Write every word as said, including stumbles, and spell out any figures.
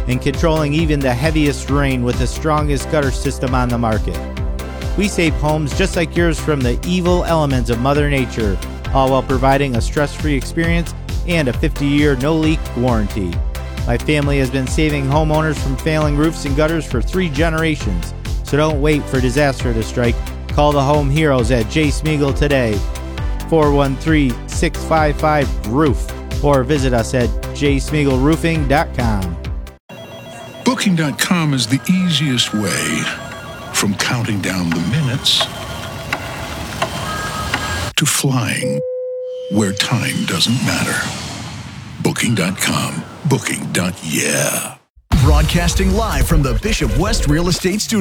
and controlling even the heaviest rain with the strongest gutter system on the market. We save homes just like yours from the evil elements of Mother Nature, all while providing a stress-free experience and a fifty-year no-leak warranty. My family has been saving homeowners from failing roofs and gutters for three generations, so don't wait for disaster to strike. Call the home heroes at J. Smeagol today, four one three, six five five, roof, or visit us at j smeagol roofing dot com. Booking dot com is the easiest way from counting down the minutes to flying where time doesn't matter. Booking dot com. Booking. Yeah. Broadcasting live from the Bishop West Real Estate Studio.